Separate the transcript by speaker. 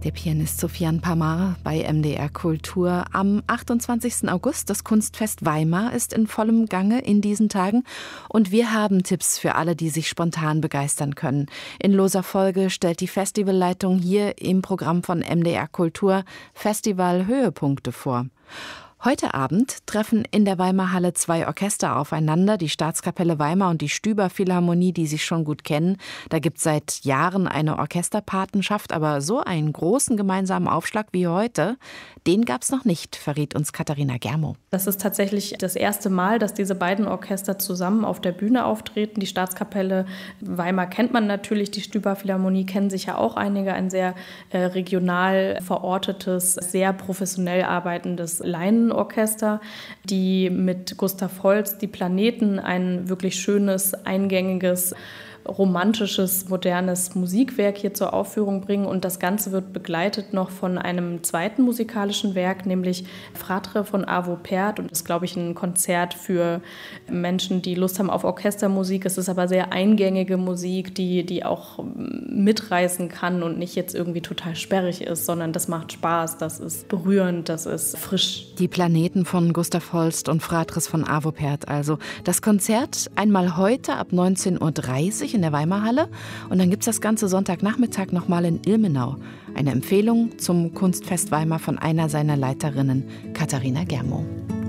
Speaker 1: Der Pianist Sofian Pamar bei MDR Kultur. Am 28. August, das Kunstfest Weimar, ist in vollem Gange in diesen Tagen. Und wir haben Tipps für alle, die sich spontan begeistern können. In loser Folge stellt die Festivalleitung hier im Programm von MDR Kultur Festival-Höhepunkte vor. Heute Abend treffen in der Weimar Halle 2 Orchester aufeinander, die Staatskapelle Weimar und die Stüber Philharmonie, die sich schon gut kennen. Da gibt es seit Jahren eine Orchesterpatenschaft, aber so einen großen gemeinsamen Aufschlag wie heute, den gab es noch nicht, verriet uns Katharina Germo.
Speaker 2: Das ist tatsächlich das erste Mal, dass diese beiden Orchester zusammen auf der Bühne auftreten. Die Staatskapelle Weimar kennt man natürlich, die Stüber Philharmonie kennen sich ja auch einige, ein sehr regional verortetes, sehr professionell arbeitendes Laienorchester, die mit Gustav Holst, die Planeten, ein wirklich schönes, eingängiges, romantisches, modernes Musikwerk hier zur Aufführung bringen. Und das Ganze wird begleitet noch von einem zweiten musikalischen Werk, nämlich Fratres von Arvo Pärt. Und das ist, glaube ich, ein Konzert für Menschen, die Lust haben auf Orchestermusik. Es ist aber sehr eingängige Musik, die auch mitreißen kann und nicht jetzt irgendwie total sperrig ist, sondern das macht Spaß, das ist berührend, das ist frisch.
Speaker 1: Die Planeten von Gustav Holst und Fratres von Arvo Pärt also. Das Konzert einmal heute ab 19:30 Uhr in der Weimar Halle und dann gibt es das ganze Sonntagnachmittag nochmal in Ilmenau. Eine Empfehlung zum Kunstfest Weimar von einer seiner Leiterinnen, Katharina Germo.